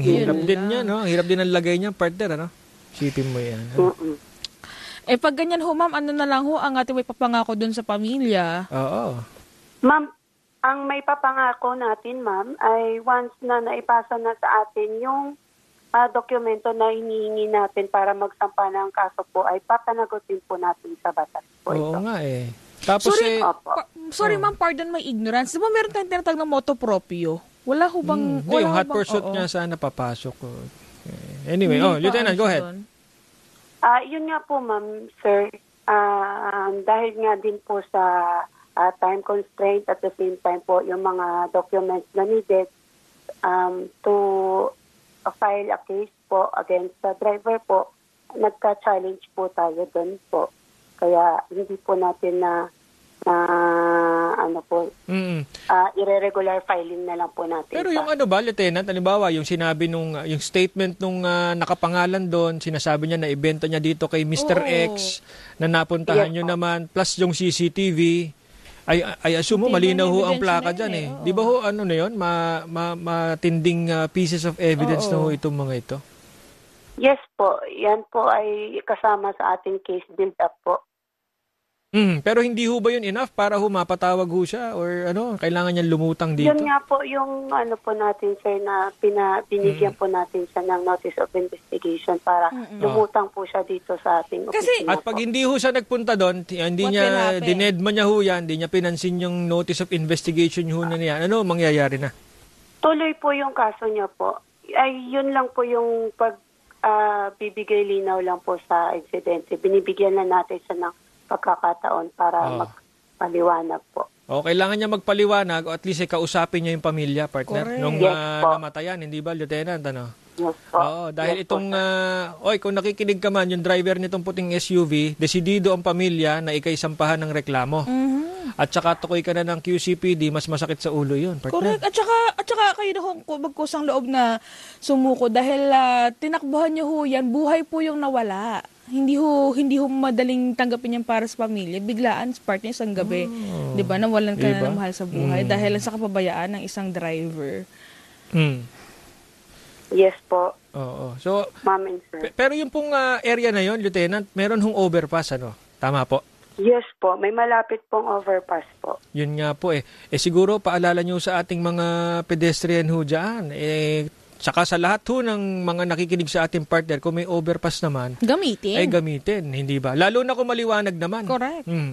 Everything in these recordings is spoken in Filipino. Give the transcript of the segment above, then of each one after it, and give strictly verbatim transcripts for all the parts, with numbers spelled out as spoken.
Hirap din niya, no? Hirap din ang lagay niya, partner, ano? Sipin mo yan. Ano? Mm-mm. Eh, pag ganyan ho, ma'am, ano na lang ho ang ating may papangako dun sa pamilya? Oo. Ma'am, ang may papangako natin, ma'am, ay once na naipasa na sa atin yung uh, dokumento na hinihingi natin para magsampa ng kaso po, ay papanagutin po natin sa batas po Oo ito. nga eh. Tapos Sorry, eh... pa- sorry oh. ma'am, pardon my ignorance. Di ba meron tayong tinatawag ng moto proprio? Wala ho bang... Hmm, hindi, wala yung ho hot bang- pursuit oo. niya sana papasok. Anyway, Hindi oh, pa Lieutenant, ano go siya ahead. dun. Ah, yun nga po, ma'am, sir. Ah, dahil nga din po sa ah, time constraint at the same time po yung mga documents na needed um, to uh, file a case po against the driver po, nagka-challenge po tayo doon po. Kaya hindi po natin na na ano po, Mm. ah, irregular filing na lang po natin. Pero pa. yung ano ba, Lieutenant, halimbawa, yung sinabi nung, uh, yung statement nung uh, nakapangalan doon, sinasabi niya na ibenta niya dito kay mister Oo. X, na napuntahan Yes, nyo po. naman, plus yung C C T V, ay, ay assume mo, Matinding malinaw ho ang evidence plaka na yun dyan eh, eh. oo. Di ba ho, ano na yun, ma, ma, matinding uh, pieces of evidence Oo. na ho itong mga ito? Yes po, yan po ay kasama sa ating case build-up po. Mm, pero hindi ho ba yun enough para ho mapatawag ho siya or ano, kailangan niya lumutang dito? Yun nga po yung ano po natin, sir, na pina, binigyan po natin siya ng notice of investigation para Mm-mm. lumutang po siya dito sa ating Kasi- opisina At pag po. hindi ho siya nagpunta doon, t- hindi What niya, will happen? dinedma niya ho yan, hindi niya pinansin yung notice of investigation ho na niya, ano mangyayari na? Tuloy po yung kaso niya po. Ay, yun lang po yung pag ah, bibigay linaw lang po sa insidente. Binibigyan na natin siya ng pagkakataon para Oh. magpaliwanag po. O, kailangan niya magpaliwanag o at least eh, kausapin niya yung pamilya, partner, Correct. nung Yes, ah, po. namatayan, hindi ba, Lieutenant? Ano? Yes po. Oo, dahil Yes po, itong, sir. ah, oy, kung nakikinig ka man, yung driver nitong puting S U V, desidido ang pamilya na ikay sampahan ng reklamo. Mhm. At saka tukoy ka na ng Q C P D, mas masakit sa ulo yun, partner. Correct. At saka, at saka kayo na ho magkusang loob na sumuko dahil ah, tinakbuhan niyo ho yan, buhay po yung nawala. Hindi ho, hindi ho madaling tanggapin yan para sa pamilya. Biglaan, partner, isang gabi. Oh. Di ba? Nawalan ka Diba? na ng mahal sa buhay Mm. dahil lang sa kapabayaan ng isang driver. Hmm. Yes po, Oo. So, ma'am and sir. pe- pero yung pong ah, area na yon, Lieutenant, meron hong overpass, ano? Tama po. Yes po, may malapit pong overpass po. Yun nga po eh. Eh siguro paalala nyo sa ating mga pedestrian ho dyan. Eh, saka sa lahat ho ng mga nakikinig sa ating partner, kung may overpass naman, Gamitin. ay gamitin, hindi ba? Lalo na kung maliwanag naman. Correct. Hmm.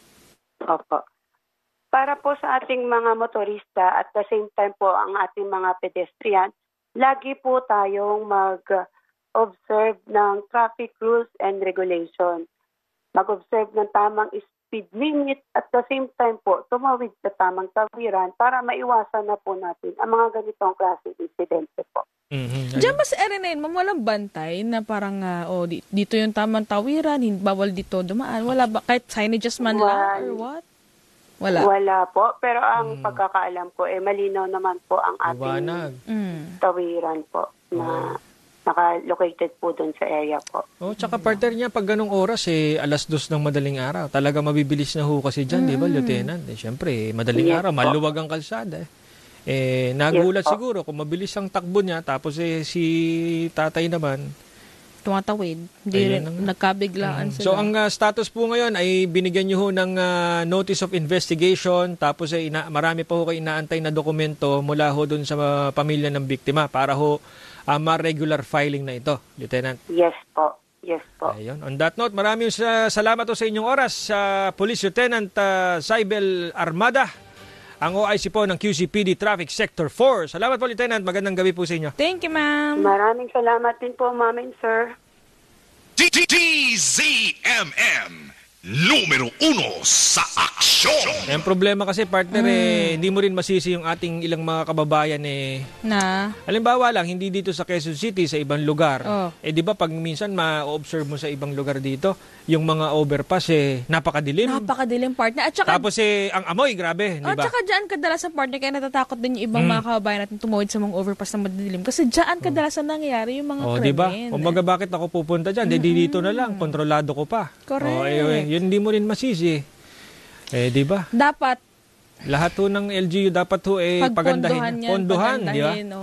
Opo. Para po sa ating mga motorista at the same time po ang ating mga pedestrian, lagi po tayong mag-observe ng traffic rules and regulation. Mag-observe ng tamang speed limit at the same time po tumawid sa tamang tawiran para maiwasan na po natin ang mga ganitong klaseng insidente po. Mhm. Diyan ba sa R N N, ma'am, walang bantay na parang, ah, oh, di- dito yung tamang tawiran, hindi, bawal dito dumaan. Wala ba? Kahit signages man lang or what? Wala. Wala po, pero ang Hmm. pagkakaalam ko, eh malinaw naman po ang ating Liwanag. Mm. tawiran po na naka-located po doon sa area po. Oh, tsaka partner niya, pag ganong oras, eh, alas dos ng madaling araw. Talaga mabibilis na ho kasi dyan, di ba, Lieutenant? Eh, Siyempre, eh, madaling Yes araw, po. maluwag ang kalsada eh. Eh, nagulat Yes po. siguro kung mabilis ang takbo niya, tapos eh, si tatay naman, Tumatawid. Hindi Ayun rin, na nga. nagkabiglaan sila. So ang uh, status po ngayon ay binigyan niyo ho ng uh, notice of investigation, tapos ay ina- marami pa ho kayo inaantay na dokumento mula ho dun sa uh, pamilya ng biktima para ho uh, ma-regular filing na ito, Lieutenant. Yes po. Yes po. Ayun. On that note, maraming sa- salamat ho sa inyong oras sa Police Lieutenant uh, Saibel Armada, ang O I C po ng Q C P D Traffic Sector four. Salamat po, Lieutenant. Magandang gabi po sa inyo. Thank you, ma'am. Maraming salamat din po, ma'am and sir. D Z M M, numero uno sa aksyon. Ang problema kasi, partner, eh, hindi mo rin masisi yung ating ilang mga kababayan eh. Na? Halimbawa lang, hindi dito sa Quezon City, sa ibang lugar. Oh. Eh di ba pag minsan ma-observe mo sa ibang lugar dito, yung mga overpass eh napakadilim. Napakadilim, partner. At saka, Tapos eh ang amoy, grabe, di at ba? saka dyan kadalasan, partner, kaya natatakot din yung ibang mga kababayan natin tumawid sa mga overpass na madidilim. Kasi dyan kadalasan nangyayari yung mga Oh, krimen. di ba? Kumbaga bakit ako pupunta diyan? Mm-hmm. Di dito na lang, kontrolado ko pa. Correct. Oh, eh, yun hindi mo rin masisi. Eh di ba? Dapat, Lahat ho ng L G U dapat ho eh pagandahin. pagpondohan yan. Pondohan, di ba? pagandahin, oo.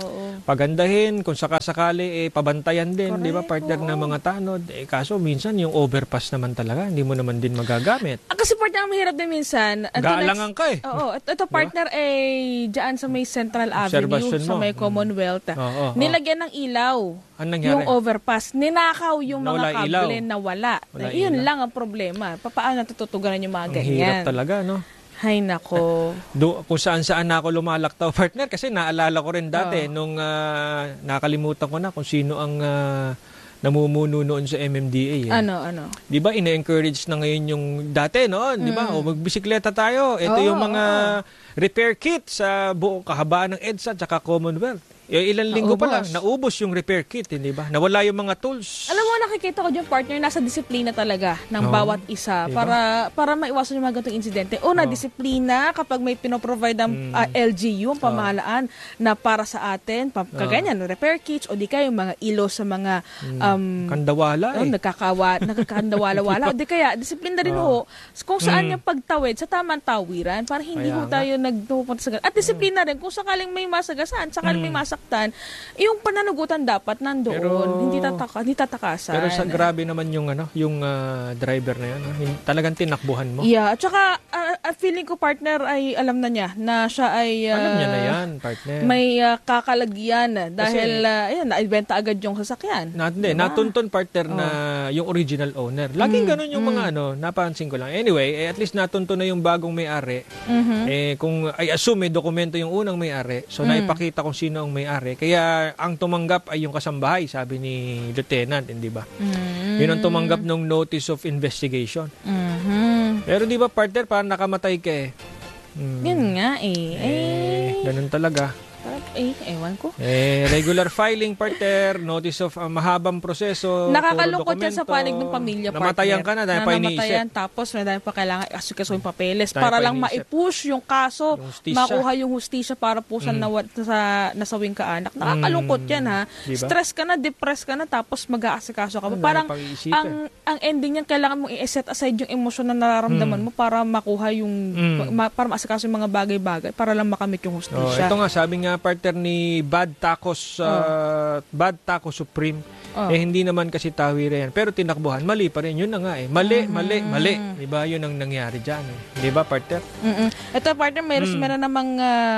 pagandahin, kung sakasakali, eh, pabantayan din, Correct, di ba, partner oo. ng mga tanod. Eh, kaso minsan yung overpass naman talaga, hindi mo naman din magagamit. Ah, kasi partner, ang mahirap din minsan. Ito, Gaalangan ka eh. Oo, ito, ito partner eh, dyan sa may Central Avenue, Observation sa mo. may Commonwealth. Oo, oo. Nilagyan ng ilaw. Anong nangyari? Yung overpass. Ninakaw yung Nawala mga ilaw. kable na wala. Wala Yun ilaw. lang ang problema. Papaano natututuganan yung mga Ang ganyan? hirap talaga, no? Hay nako. Do, kung saan-saan na ako lumalaktaw, partner, kasi naalala ko rin dati, Oh. nung ah, nakalimutan ko na kung sino ang ah, namumuno noon sa M M D A. Eh. Ano, ano? Di ba, ina-encourage na ngayon yung dati, noon, di ba? O magbisikleta tayo. Ito Oo, yung mga repair kit sa buong kahabaan ng EDSA at Commonwealth. Eh, ilang linggo pa lang, naubos yung repair kit, hindi ba? Nawala yung mga tools. Alam mo, nakikita ko yung partner, nasa disiplina talaga ng Oo. bawat isa Diba? para para maiwasan yung mga ganitong insidente. Una, Oo. disiplina kapag may pinoprovide ng ah, L G U, ang pamahalaan, na para sa atin, pa, kaganyan, repair kits, o di kaya yung mga ilo sa mga um, Kandawala oh, eh. nagkakawa, nagkakandawala-wala. O di kaya, disiplina rin ho, kung saan yung pagtawid sa tamang tawiran, para hindi Kaya ho nga. tayo nagpupunta sa ganun. At disiplina rin, kung sakaling may masagasaan, sakaling may masaktan, yung pananagutan dapat nandoon, Pero- hindi tataka, hindi tatakasan. Pero sa grabe naman yung ano, yung ah, driver na yan. ah. Hin- Talagang tinakbuhan mo. Yeah, at saka ah, ah, feeling ko partner ay alam na niya na siya ay ah, Alam niya na yan, partner. may ah, kakalagyan dahil ah, ayun, naibenta agad yung sasakyan. Na, hindi, natuntun partner na yung original owner. Laging ganun yung mga ano, napansin ko lang. Anyway, eh, at least natuntun na yung bagong may-ari. Eh, kung I assume may dokumento yung unang may-ari, so naipakita kung sino ang may-ari. Kaya ang tumanggap ay yung kasambahay, sabi ni Lieutenant, hindi ba? Yun ang tumanggap ng notice of investigation. Mhm. Pero di ba partner, parang nakamatay ka eh. Hmm. Yun nga eh. Eh, Eh, ganun talaga. parang, eh, ewan ko. Eh, regular filing, partner, notice of uh, mahabang proseso, Nakakalungkot puro yan sa dokumento. panig ng pamilya, partner. Namatayan ka na dahil pa namatayan, iniisip. tapos may dahil pa kailangan asikasuhin yung papeles Dahil para pa lang iniisip. maipush yung kaso, Yung hustisya. makuha yung hustisya para po sa, nawa, sa nasawing kaanak. Nakakalungkot yan ha. Diba? Stress ka na, depressed ka na, tapos mag-aasikaso ka pa. Ang Parang dami pag-iisipin. ang ang ending niyan, kailangan mong i-set aside yung emosyon na nararamdaman mo para makuha yung, Mm. ma- para maasikaso yung mga bagay-bagay, para lang makamit yung Oh, hustisya. ito nga, sabi nga partner ni Bad Tacos, uh, Bad Taco Supreme, Oh. eh hindi naman kasi tawira yan. Pero tinakbuhan, mali pa rin. Yun na nga eh. Mali, mali, mali. Diba? Yun ang nangyari dyan. Eh. Diba, partner? Mm-mm. Ito, partner, may Mm. meron namang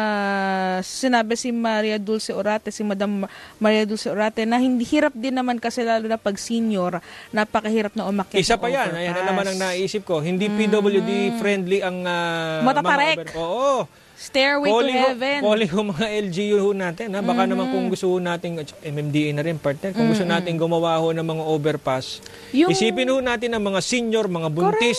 ah, sinabi si Maria Dulce Orate, si Madam Maria Dulce Orate, na hindi hirap din naman kasi lalo na pag senior, napakahirap na umakyat. Isa ng pa yan. Ayan na overpass. naman ang naisip ko. Hindi P W D friendly ang uh, Matatarek. mga over- Oo. Stairway Calling to ho, heaven. calling ho mga L G U ho natin. Ha? Baka naman kung gusto ho natin, at M M D A na rin, partner, kung gusto natin gumawa ho ng mga overpass, Yung- isipin ho natin ang mga senior, mga buntis.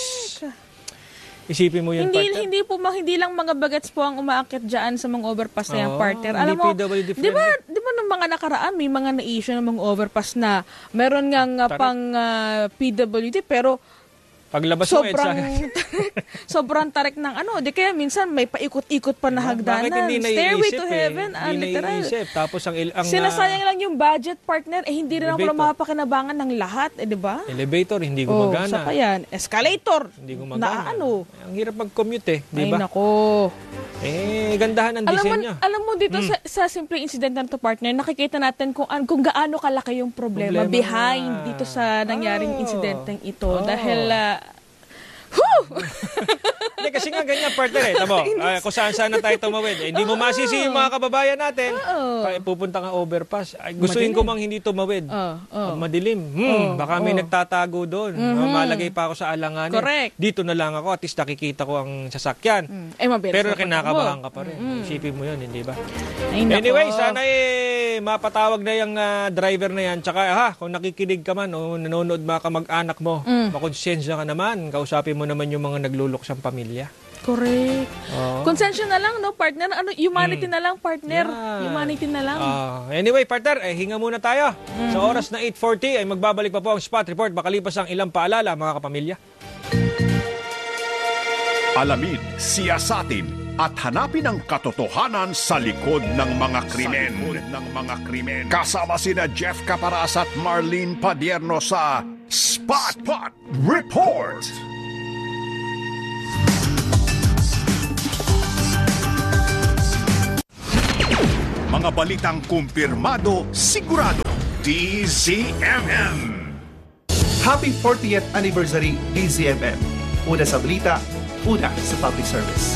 Isipin mo yun, Hindi partner. hindi po ma- hindi lang mga bagets po ang umaakyat diyan sa mga overpass na yan, Oo, partner. hindi Alam mo, P W D di ba, di ba nung mga nakaraan may mga na-issue ng mga overpass na meron ngang uh, Tarik. pang uh, P W D pero Paglabas mo, sobrang Edsa, sobrang tarik ng ano, di kaya minsan may paikot-ikot pa na hagdanan. bakit hindi Stairway naiisip to eh? heaven, ah, Hindi literal. naiisip. Tapos ang, il- ang Sinasayang lang yung budget, partner, eh hindi rin ako Elevator. mapapakinabangan ng lahat, eh di ba? ah, elevator, hindi Oh, gumagana. sa pa yan. Escalator. Hindi gumagana. Na ano? Ang hirap mag-commute eh, di Ay ba? nako. Eh, gandahan ang Alam mo, disenyo. alam mo dito sa, sa simpleng incident na to, partner, nakikita natin kung an- kung gaano kalaki yung problema, Problema. behind dito sa nangyaring Oh. insidenteng ito. Oh. Dahil ah, Hindi, kasi nga ganyan, partner eh. Tamo, ah, kung saan-saan na tayo tumawid. Eh, hindi mo masisi yung mga kababayan natin. Oo. Pa- Pupunta ka overpass. Ay, gustuin ko mang hindi tumawid. oh, oh. Pag madilim. Hmm, Oh, baka may oh. nagtatago doon. Mhm. Malagay pa ako sa alanganin. Correct. Dito na lang ako. At least nakikita ko ang sasakyan. Mm. Eh, mabilis Pero na pagtakbo. kinakabahan ka pa rin. Isipin mo yun, hindi ba? Ay, nako. Anyway, sana eh mapatawag na yung ah, driver na yan. Tsaka ha, kung nakikinig ka man o nanonood mga kamag-anak mo, Mm. makonsensya ka naman. Kausapin mo naman yung mga nagluluksang pamilya. Correct. Oo. Konsensya na lang, no, partner? Ano, humanity na lang, partner. Yan. Humanity na lang. Ah, anyway, partner, eh, hinga muna tayo. Sa oras na eight forty ay magbabalik pa po ang Spot Report. Makalipas ang ilang paalala, mga kapamilya. Alamin, siyasatin at hanapin ang katotohanan sa likod ng mga krimen. ng mga krimen. Kasama sina Jeff Caparas at Marlene Padierno sa Spot, Spot Report. Mga balitang kumpirmado, sigurado. D Z M M. Happy fortieth anniversary D Z M M. Una sa balita, una sa public service.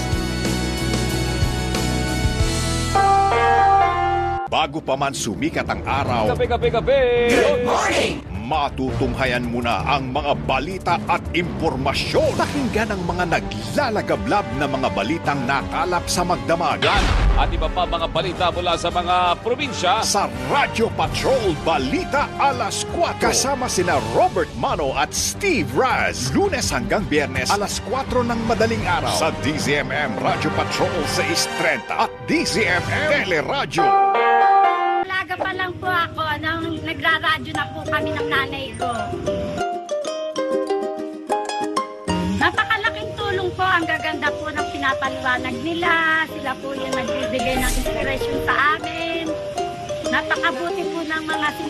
Bago pa man sumikat ang araw, Kape, kape, kape! good morning! Matutunghayan muna ang mga balita at impormasyon. Pakinggan ang mga naglalagablab na mga balitang nakalap sa magdamagan. At iba pa mga balita mula sa mga probinsya. Sa Radio Patrol Balita Alas kwatro. Kasama sina Robert Mano at Steve Raz. Lunes hanggang Biyernes alas kwatro ng madaling araw. Sa D Z M M Radio Patrol six thirty at D Z M M Teleradyo. Alaga pa lang po ako nang nagraradyo na po kami ng nanay ko. Napakalaking tulong po, ang gaganda po ng pinapaliwanag nila. Sila po yung nagbibigay ng inspiration sa amin. Napakabuti po ng mga